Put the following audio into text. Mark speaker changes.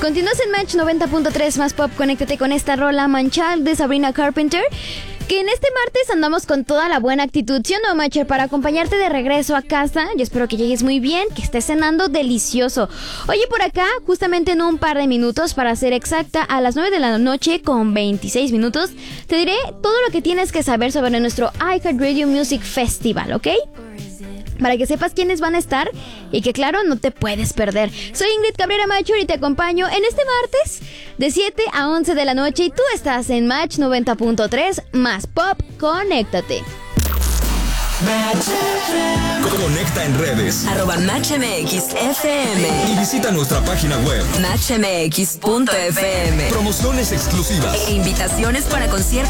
Speaker 1: Continúas en Match 90.3 más pop. Conéctate con esta rola Manchal de Sabrina Carpenter. Que en este martes andamos con toda la buena actitud, ¿sí o no, Matcher? Para acompañarte de regreso a casa. Yo espero que llegues muy bien, que estés cenando delicioso. Oye, por acá, justamente en un par de minutos, para ser exacta, a las 9 de la noche con 26 minutos, te diré todo lo que tienes que saber sobre nuestro iHeartRadio Music Festival, ¿ok? Para que sepas quiénes van a estar y que, claro, no te puedes perder. Soy Ingrid Cabrera Machur y te acompaño en este martes de 7 a 11 de la noche y tú estás en Match 90.3 más pop. Conéctate.
Speaker 2: Conecta en redes
Speaker 3: @MatchMXFM
Speaker 2: y visita nuestra página web
Speaker 3: MatchMX.fm.
Speaker 2: Promociones exclusivas
Speaker 3: E invitaciones para conciertos